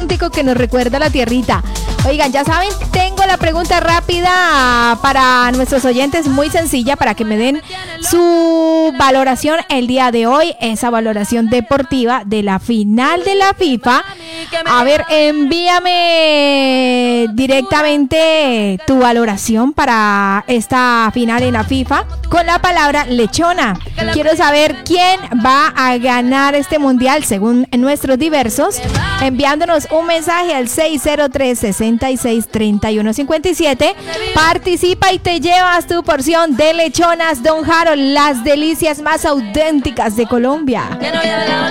cántico que nos recuerda a la tierrita. Oigan, ya saben, tengo la pregunta rápida para nuestros oyentes, muy sencilla, para que me den su valoración el día de hoy, esa valoración deportiva de la final de la FIFA. A ver, envíame directamente tu valoración para esta final en la FIFA con la palabra lechona. Quiero saber quién va a ganar este mundial según nuestros diversos, enviándonos un mensaje al 603-663157. Participa y te llevas tu porción de lechonas Don Harold, las delicias más auténticas de Colombia.